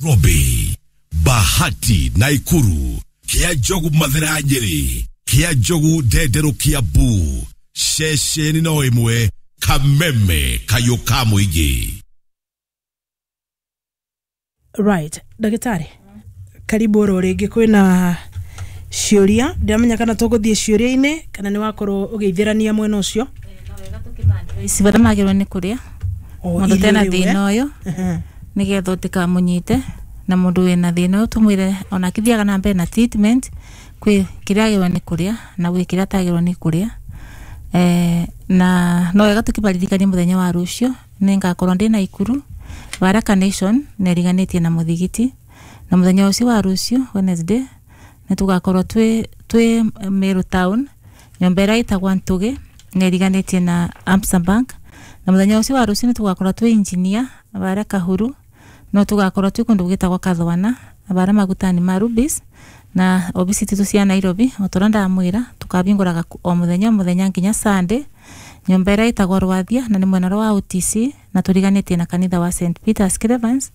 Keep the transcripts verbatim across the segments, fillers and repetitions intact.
Robi, Bahati, Naikuru, Kia Jogu Mathira Nyeri, Kia Jogu Dedero Kiambu, Sheshe Nino Imwe, Kameme, Kayoka Muigi. Right, Dagitari. Karibu rorege kwina ciuria ndiramenya kana tuguthie ciuria-ini kana ni wakorwo ugeithirania mwena ucio isi bada magirwo ni kuria mundu tena thina uyu nigetha utikamunyite na mundu wina thina uyu tumwire ona kithiaga na mbere na treatment kwi kiria agirwo ni kuria na gwi kiria tagirwo ni kuria eh na no wega tukibaririkania muthenya wa rucio ningakorwo ndi Naikuru Baraka Nation neriganitie na muthigiti na muthenya ucio wa rucio Wednesday nitugakorwo twi twi Meru Town nyombera itagwa Ntuge neriganitie na Absa Bank na muthenya ucio wa rucio nitugakorwo twi engineer Baraka Huru no tugakorwo twi kundu gitagwa Kathwana bara magutani ma Rubis na obisity tu cia Nairobi otoranda amwira tukabinguraga o muthenya muthenya nginya Sunday nyombera itagwa Rwathia na ni mwena wa O T C na turiganitie na kanitha wa Saint Peter's Cravens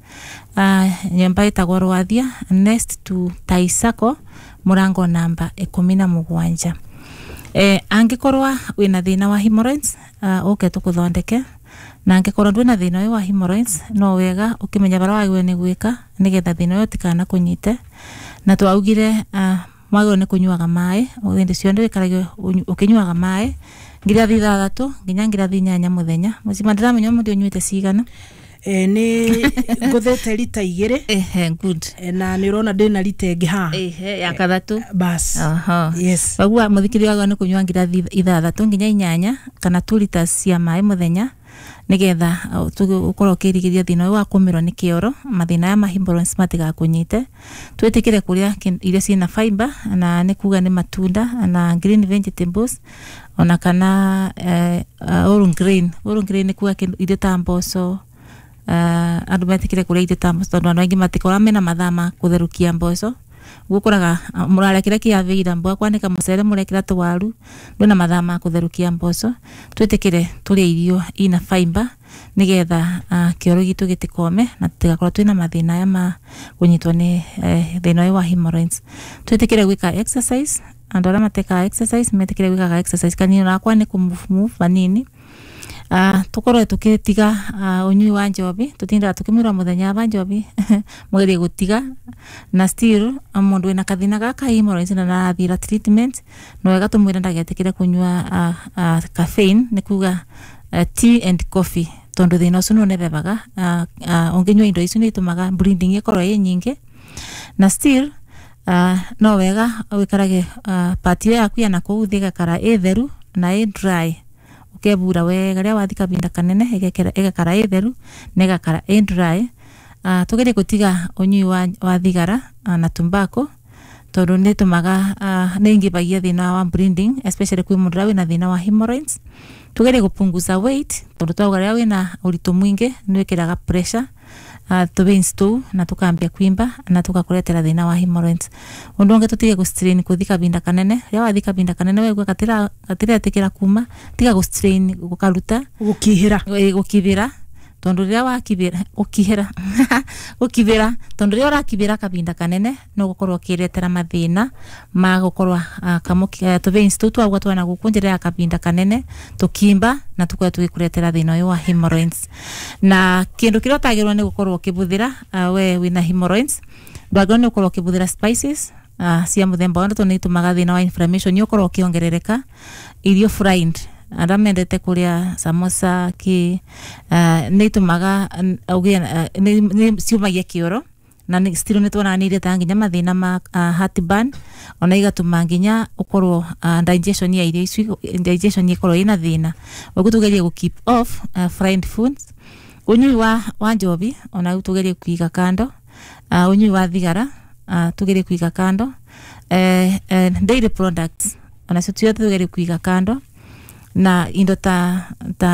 uh, nyomba itagwa Rwathia next to Taisako murango namba ikumi na mugwanja eh angikorwa wina thina wa hemorrhoids uh, oke tukuthondeke na angikorwa ndwina thina wa hemorrhoids no wega ukimenya bara wagwe ni gwika nigetha thina uyo tikana kunyite na twaugire uh, mwagwe ni kunyuaga mai uthinde cionde wikarage ukinyuaga mai ngira thitha thatu nginya ngira thinyanya muthenya mucima ndiramenya mundu unyuite cigana eh ni nguthete lita igiri eh good e, na ni urona ndina lita ingi ha eh ya kathatu bas aha yes bagua muthikiri wagwa ni kunyua ngira thitha thatu nginya inyanya kana two liters cia mai muthenya nigetha tugukorwo kirigiria thina wa kumirwo ni kioro mathina ya mahimbalance matiga kunyite twetikire kuria irio ciina fiber na ni kuga ni matunda na green vegetables ona kana eh uh, all green all green kuga irio ta mboco uh, andu metikire kuria irio ta mboco tondu andu aingi matikora mena mathama kutherukia mboco gukuraga murare kira kiavira mbwa kwanika mucere murekira twaru ndona mathama kutherukia mboco twetikire turi irio ina fiber nigetha uh, kioro gitu gitikome na tigakorwo twina mathina ya ma kunyitwo ni eh, thina wa hemorrhoids twetikire gwika exercise andora mateka exercise metikire gwika exercise kanini na kwa ni ku move move banini ah tukorwe tukitiga uh, unyui wa njobi tutinda tukimira muthenya wa njobi mwiri gutiga na still amundu ina kathina gaka hemorrhoids na nathira treatment no wega tumwira ndagetikire kunyua uh, uh, caffeine ni kuga uh, tea and coffee tondu thina ucio ne bebaga uh, uh, ongenywa indo icio ni tumaga bleeding ikorwo ye nyingi na still uh, no wega wikarage uh, pati yaku ya naku thiga kara etheru na e dry ukebura wega ria wathika binda kanene egekera egakara etheru negakara e dry uh, tugere gutiga unyui wa, wa thigara uh, na tumbako tondu ni tumaga uh, ningibagia thina wa bleeding especially kwi mundu wina thina wa hemorrhoids tugere gupunguza weight tondu twaugaria wina urito mwingi niwekeraga pressure uh, to veins tu na tukambia kwimba na tukakuretera thina wa hemorrhoids undu onge tutige ku strain kuthika binda kanene ria wathika binda kanene wewe gatira gatira tikira kuma tiga ku strain gukaruta gukihira gukibira tondu ria wakibira ukihira ukibira tondu ria urakibira kabinda kanene no gukorwo kiretera mathina ma gukorwa uh, kamuki uh, to veins tu twagwa twana gukunjira kabinda kanene tukimba na tukwa twikuretera thina uyu wa hemorrhoids na kindu kiria tagirwo ni gukorwo kibuthira uh, we wina hemorrhoids ndwagirwo ni gukorwo kibuthira spices uh, cia muthemba wa ndo ni tumaga thina wa inflammation ni ukorwo kiongerereka irio fried ara mendete kuria samosa ki uh, ni tumaga augia uh, ni, ni ciumagia kioro na ni still ni twana ni reta nginya mathina ma uh, heartburn ona igatuma nginya ukorwo uh, digestion ya irio icio digestion ikorwo ina thina ugutugerie ku keep off uh, fried foods unyui wa wa njobi ona utugerie kuiga kando uh, unyui wa thigara uh, tugerie kuiga kando eh uh, uh, dairy products ona sio tugerie kuiga kando na indo ta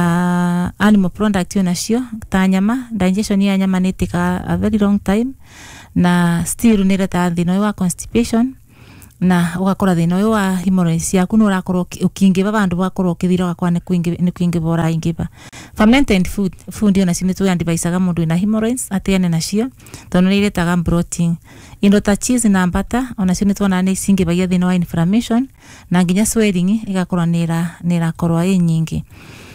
ta animal product yo nacio ta nyama digestion ya nyama nitika a very long time na still ni reta thino wa constipation na ugakora thina uyu wa hemorrhoids yaku no urakorwo ukingiba bandu bakorwo ukithira gakwa ni kuingiba ni kuingiba ora ingiba. Fermented food food ona sine tu andibaisaga mundu na hemorrhoids atene nacio tondu ni iretaga bloating. Indo ta cheese na butter ona sine tu ona ni singibagia thina wa inflammation na nginya swelling igakorwo nira nira korwa i nyingi.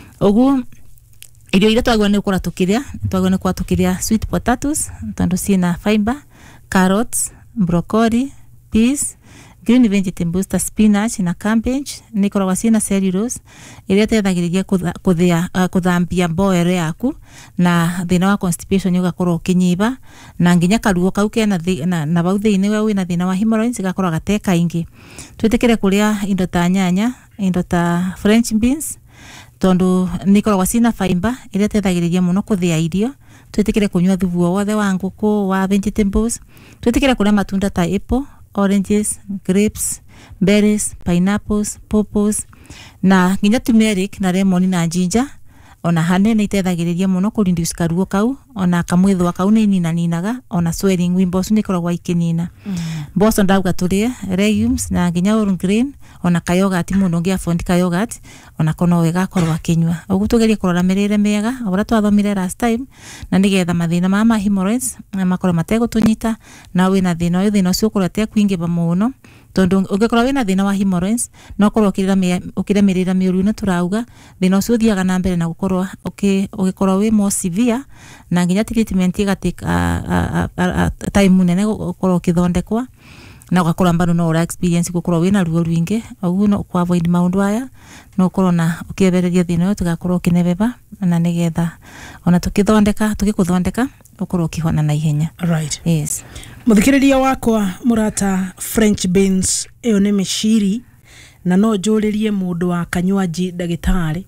Ugu irio ile twagwa ni ukora tukiria twagwa ni kwa tukiria sweet potatoes tondu cina fiber, carrots, broccoli, peas, green vegetables ta spinach na cabbage ni korwa cina cellulose iria tethagiriria kuthia kuthambia boere yaku na thina wa constipation ugakorwo ukinyiba na nginya karuo kau kena na, na bau thiini we wina thina wa hemorrhoids gakorwo gateka ingi. Twitikire kuria indo ta nyanya, indo ta french beans tondu ni korwa cina fiber iria tethagiriria muno kuthia irio. Twitikire kunywa thubu wothe wa nguku wa vegetables. Twitikire kuria matunda ta apple, oranges, grapes, berries, pineapples, pawpaws na nginya turmeric na lemon na ginger ona hane ni tethagiriria muno kurinduce karuo kau ona kamwithwa kau ni nina ninaga ona swelling wimbosu ni korwa ikinina. Mm. Boso ndauga turie legumes na nginya whole grain ona ka yogurt muno ngia fondi ka yogurt ona kono wega korwa kinywa. Ugu tugerie kurora mirire mega obora twathomire last time na nigetha mathina ma ma hemorrhoids makoro matego tunyita na wina thina uyu thina ucio kurate kuingiba muno tondu ungikorwo wina thina wa hemorrhoids no korwo ukirira ukiremerera miuru na turauga thina ucio thiaga na mbere na gukorwo ugikorwo wi more severe na nginya treatment igatika time nene gukorwo ukithondekwa na ugakorwo mbano no ura experience gukorwo wina ruo rwingi uguo no kwa avoid maundu aya no ukorwo na ukiebereria thina uyu tugakorwo ukinebeba na nigetha ona tukithondeka tukikuthondeka ukorwo ukihona na ihenya. Right. Yes. Muthikiriria wakwa murata French beans iyo ni mishiri na no njuririe mundu wa kanywaji dagitari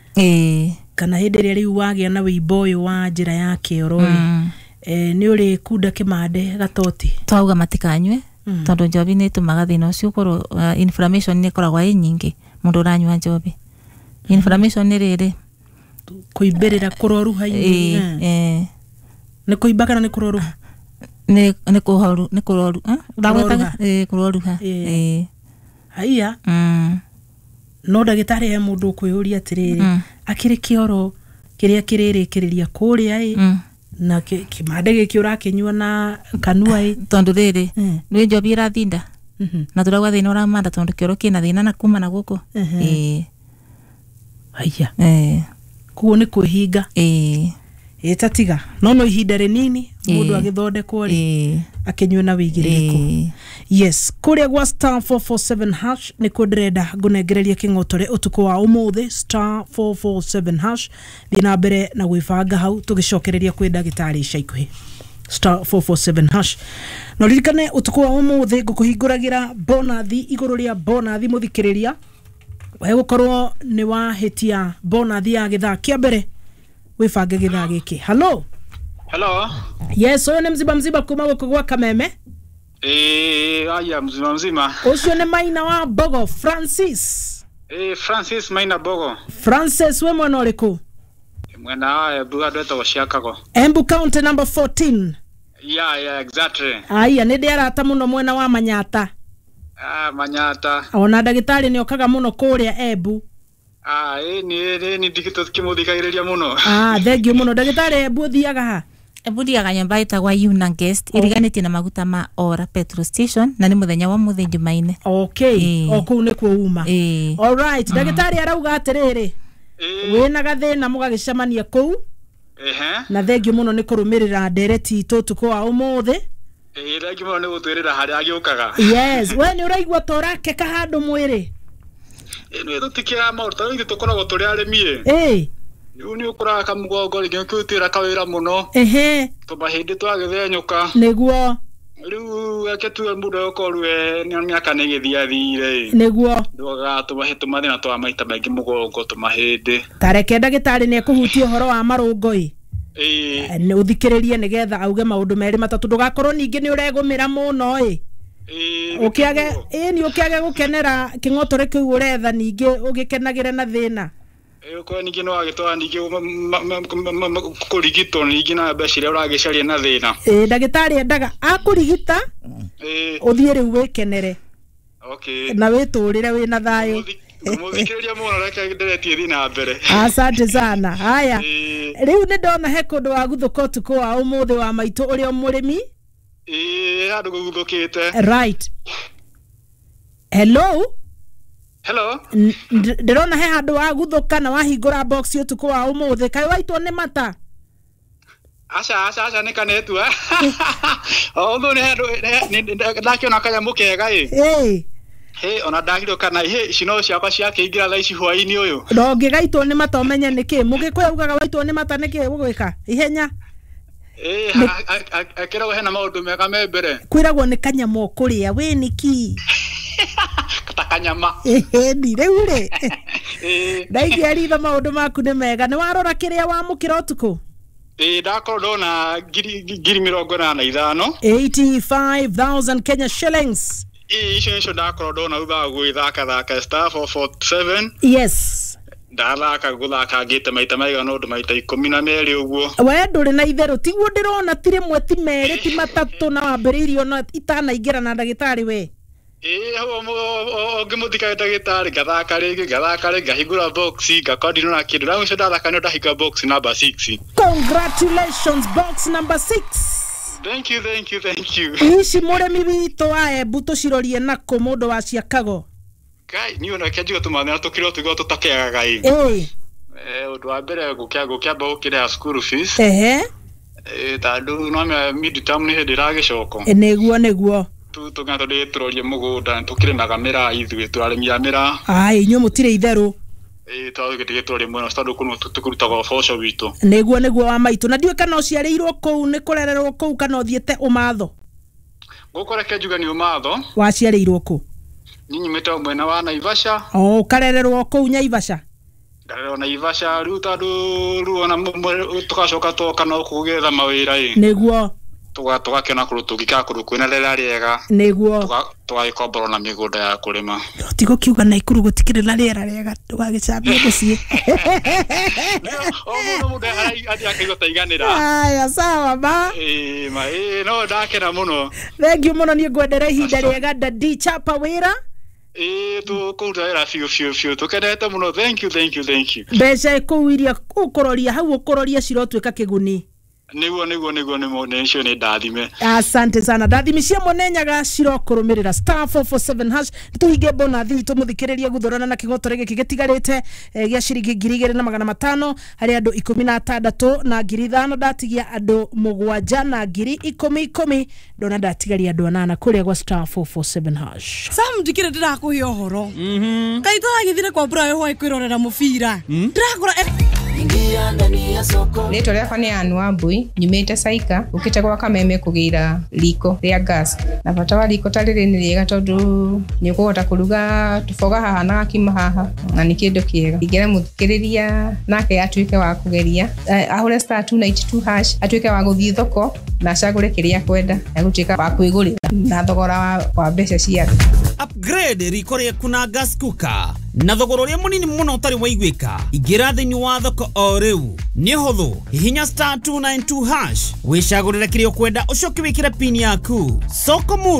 eh kana hindi ria riu wagia na wiboyo wa njira yake orori. Mm. Eh ni uri kuda kimande gatoti twauga matikanywe. Mm. Tondu njobi ni tumaga thina ucio korwo uh, inflammation ni koragwa i nyingi mundu uranywa njobi. Inflammation ni riri kuibirira kuroruha i eh eh ni kuiba kana ni kuroruha ni ni kuhoru ni kuroru eh ndagwetaga eh kuroruha eh haya. Mm. No dagitari he mundu kwiyuria atiriri. Mm. Akiri kioro kiria kiririkiria kuria i. Mm. Na kimande giki urakinywa na kanua i tondu riri mm. ni njobi irathinda. Mhm. Na turagwa thina ura manda tondu kioro kina thina na kuma na guku. Eh haya eh kuo ni kuhinga eh etatiga no no ihinda rinini mundu agithondekwo ri akinywa na wigiriko. Yes, kuria gwa star four four seven hash ni kudreda gunengereria kingotore utuko wa umuthi star four four seven hash thina mbere na gwibanga hau tugicokereria kwi dagitari ica ikuhi star four four seven hash. No ririkane utuko wa umuthi gukuhinguragira bonathi iguru ria bonathi muthikiriria we gukorwo ni wahitia bonathi ya githaa kia mbere wifange githaa giki. Hello. Hello. Yes, oyo ni mziba mziba kuma guko gwa Kameme. Eh, aya mzima mzima. Ucio ni Maina wa Bogo, Francis. Eh, Francis Maina Bogo. Francis we mwana uriku? Mwana wa Buga dweto washakago. Embu County number fourteen. Yeah, yeah, exactly. Aya ni ndiara ata muno mwena wa Manyata. Ah, Manyata. Ona dagitari ni okaga muno kuria Embu. Ah, eh ni ni ni dikito kimuthikagiriria muno. Ah, thank you muno dagitari Embu thiaga ha. Embu thiaga nyumba itagwa Yuna Guest iriganitie na maguta ma Ora petrol station na ni muthenya wa muthi Jumaine. Okay. E. Oku ni kuuma. E. All right. Mm. Dagitari arauga atiriri. Eh. Wina gathina mugagicemania kuu. Ehe. Na thank you muno ni kurumirira ndereti itu tuko wa umuthi. Eh, thank you muno ni gutwirira hari agiukaga. Yes, we ni uraigwa torake kahandu mwiri. Eh, no tutikira maurta ringi tukoragwo turi arimie. Eh. Uni ukura kamugongo ringi kutira kawira muno. Ehe. Tumahindi twagithenyuka. Niguo. Riu aketu mudo yokorwe ni miaka ni githia thire. Niguo. Ndoga tumahitu mathina twa maita maingi mugongo tumahindi. Tareke dagitari ni ekuhutia horo wa marungo i. Eh. Ni uthikiririe nigetha auge maundu meri matatu ndugakorwo ningi ni uregumira muno i. Eh. Ukiage eh ni ukiage gukenera kingotore kiu uretha ningi ugikenagire na thina. Eh ko ningi no agitwa ningi kurigito ningi na beshire uragicaria na thina. Eh dagitari endaga akurigita. Eh. Uthie riu wikenere. Okay. Na witurire wina thayo. Muthikiriria muno reke nderetie thi na mbere. Asante sana. Haya. Riu ni ndona he kundu wa guthuka utuku wa umuthi wa maitu uri o murimi. Eh, handu guthukite. Right. Hello? Hello? Ndirona he handu wa guthuka na wahingura box utuku wa umuthi. Kai waitwo ni mata? Aca aca aca nä kanetu o thå nä ndakiona kanyamu kega ä hä ona ndagirwo kana hä cino ciakwa ciakä ingä ra tha ici hwainä å yå no ngä gaitwo nä mata å menye nä kä må gä kå ugaga waitwo nä mata nä kä gå gwä ka ihenya akä ragwo hena maå ndå mega me mbere kwä ragwo nä kanyama å kå rä a wä nä ki ta kanyama ni rä u rä ndaigä aritha maå ndå maku nä mega nä warora kä rä a wamå kä ra å tukå Eh, ndakorwo ndona ngiri mirongo ĩnana na ithano eighty-five thousand Kenya shillings. Icio nicio ndakorwo ndona thutha wa gwĩthaka thaka star four forty-seven. Yes. Ndathaka gũthaka ngĩte maita maigana ũndũ maita ikũmi na merĩ ũguo. We ndũrĩ na itherũ tiguo ndĩrona ti rĩmwe ti merĩ ti matatũ na wambĩrĩirio na itanaingĩra na ndagĩtarĩ we. Eh, ho ngimuthika ndagĩtarĩ ngathaka rĩngĩ ngathaka rĩngĩ ngahingũra box ngakondi na kĩndũ na ũcio ndathaka nĩ ndahinga box number six. Congratulations, box number six. Thank you, thank you, thank you. Ici mũrĩmi witũ wa Embu tũcirorie nako mũndũ wa Chicago. Kai ni ona kĩanjio tũmana tũkĩrwo tũgwo tũtakeaga ĩ. Eh. Eh, ũndũ wa mbere gũkĩa gũkĩamba gũkĩrĩha school fees. Ehe. Eh, tandũ no me mid term nĩ hĩndĩ ĩragĩcoka. Nĩguo nĩguo. Tu tũganda ndĩtũrorie mũgũnda tũkĩrĩmaga mĩraa ithuĩ tũrarĩmia mĩraa. Ai inyuĩ mũtirĩ itherũ. Eh, twagĩtige tũrĩ mwena tondũ kũno tũkũrutaga ũboco witũ. Nĩguo nĩguo wa maitũ na ndiũĩ kana ũciarĩirwo kũu nĩ kũrererwo kũu kana ũthiĩte ũmatho. Gũkũ reke njuge nĩ ũmatho. Waciarĩirwo kũ? Nyumĩte mwena wa Naivasha. O ũkarererwo kũu Naivasha. Ndarererwo Naivasha rĩu tondũ rĩu ona tũgacoka twoka no kũgetha mawĩra ĩ. Nĩguo. Tuga tugakena kũrũ tũgĩka kũrũ kwĩna rĩera rĩega. Nĩguo. Tũgagĩkomborwo na mĩgũnda ya kũrĩma. Tigo kiuga na ikuru gũtikĩrĩ na rĩera rĩega tũgagĩcambia mũciĩ. O mũndũ mũndũ athi akaigua taiganĩra. Aya sawa ba. Eh, ma eh no ndakena mũno. Thengiũ mũno nĩ ngwendera ihinda rĩega Dadi chapa wĩra. Eh, tũkũruta wĩra biũ biũ biũ tũkenete mũno. Thank you, thank you, thank you. Mbeca kũu iria ũkũroria hau ũkũroria cirotuĩka kĩguni. Niguo niguo niguo nimo nĩcio nĩ ndathime. Asante sana ndathimi cia monenyaga cirokurumirira star four four seven hash tuhinge bonathi tumuthikiririe guthorana na kigoto rege kigetigarite gya ciringi ngiri igĩrĩ na magana matano hari andu ikumi na atandatu na ngiri ithano ndatigia andu mugwanja na ngiri ikumi ikumi ndona ndatigaria andu anana kuria gwa star four four seven hash. Sam ndikire ndirakuhe uhoro mhm kaita githire kwa bra hwa kwirorera mubira ndirakora Nito rĩakwa nĩ Ann Wambui nyumĩte Saika ukite kwa Kameme kugira riko rĩa gas na bata wa riko tarĩrĩ nĩ rĩega tondũ nĩ ũkũhota kũruga tuboga haha na gakima haha na nĩ kĩndũ kĩega ingĩra mũthikĩrĩria nake atuĩke wa kũgeria ahũre star two ninety-two hash atuĩke wa gũthiĩ thoko na acagũre kĩrĩa kwenda na gũtuĩka wa kwĩgũrĩra na thogora wa mbeca ciake. Upgrade riko rĩaku na gas cooker na thogora ũrĩa mũnini mũno ũtarĩ waiguĩka ingĩra thĩinĩ wa thoko o rĩu nĩ hũthũ hihinya star two ninety-two hash wĩcagũrĩre kĩrĩa ũkwenda ũcoke wĩkĩre pin yaku Soko Muru